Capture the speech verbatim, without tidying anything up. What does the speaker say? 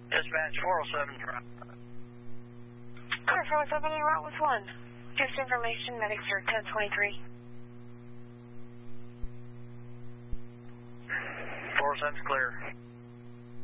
Dispatch four oh seven. Clear four oh seven, en route with one. Just information, medics are ten twenty-three. four oh seven's clear.